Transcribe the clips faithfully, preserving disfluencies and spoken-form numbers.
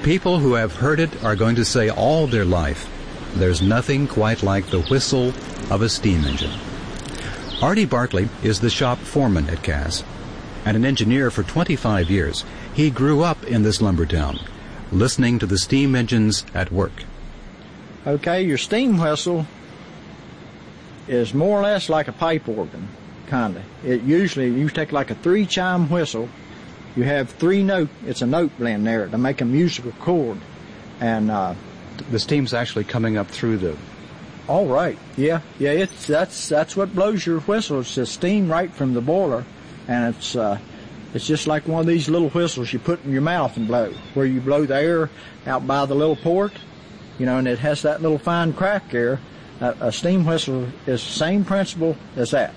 People who have heard it are going to say all their life, there's nothing quite like the whistle of a steam engine. Artie Barkley is the shop foreman at Cass, and an engineer for twenty-five years. He grew up in this lumber town, listening to the steam engines at work. Okay, your steam whistle is more or less like a pipe organ, kind of. It usually, you take like a three-chime whistle, you have three note, it's a note blend there to make a musical chord. And uh, the steam's actually coming up through the... All right, yeah, yeah, it's, that's that's what blows your whistle. It's the steam right from the boiler, and it's uh, it's just like one of these little whistles you put in your mouth and blow, where you blow the air out by the little port, you know, and it has that little fine crack there. Uh, a steam whistle is the same principle as that.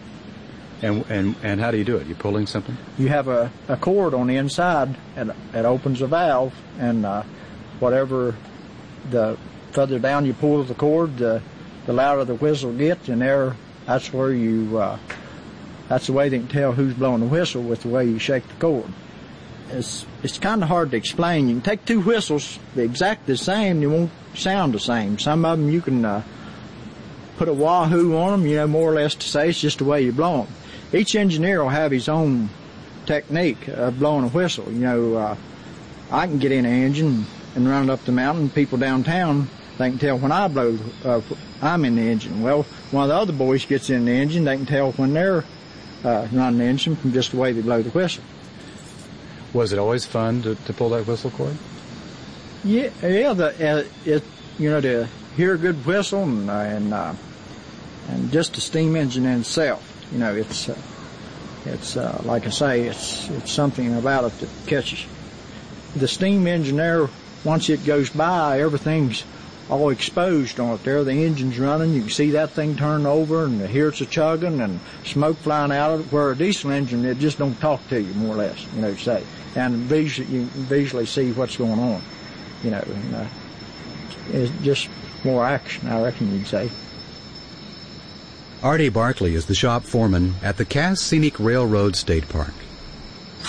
And and and how do you do it? You pulling something? You have a, a cord on the inside, and it opens a valve, and uh, whatever the further down you pull the cord, the, the louder the whistle gets, and there, that's where you, uh, that's the way they can tell who's blowing the whistle with the way you shake the cord. It's it's kind of hard to explain. You can take two whistles, the exact the same, they won't sound the same. Some of them you can uh, put a wahoo on them, you know, more or less to say it's just the way you blow them. Each engineer will have his own technique of blowing a whistle. You know, uh, I can get in an engine and run it up the mountain. People downtown, they can tell when I blow, uh, I'm in the engine. Well, one of the other boys gets in the engine, they can tell when they're uh, running the engine from just the way they blow the whistle. Was it always fun to, to pull that whistle cord? Yeah, yeah. The, uh, it, you know, to hear a good whistle and uh, and uh, and just the steam engine in itself. You know, it's uh, it's uh, like I say, it's it's something about it that catches you. The steam engine there, once it goes by, everything's all exposed on it there. The engine's running, you can see that thing turn over, and hear it's a chugging and smoke flying out of it. Where a diesel engine, it just don't talk to you, more or less, you know, say. And visually, you can visually see what's going on, you know. And, uh, it's just more action, I reckon you'd say. Artie Barkley is the shop foreman at the Cass Scenic Railroad State Park.